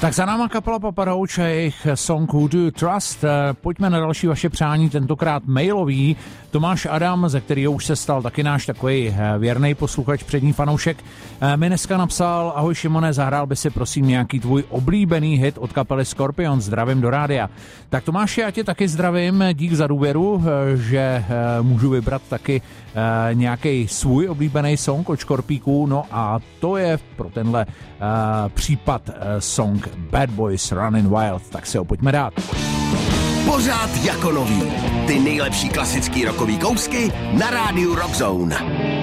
Tak za náma kapela Papa Roach a jejich song Who Do You Trust. Pojďme na další vaše přání, tentokrát mailový. Tomáš Adam, ze kterého už se stal taky náš takový věrný posluchač, přední fanoušek, mi dneska napsal: ahoj Šimone, zahrál by si prosím nějaký tvůj oblíbený hit od kapely Scorpions, zdravím do rádia. Tak Tomáši, já tě taky zdravím, dík za důvěru, že můžu vybrat taky nějaký svůj oblíbený song od Škorpíků, no a to je pro tenhle případ song Bad Boys Running Wild, tak si ho pojďme dát. Pořád jako nový, ty nejlepší klasický rockový kousky na rádiu Rock Zone.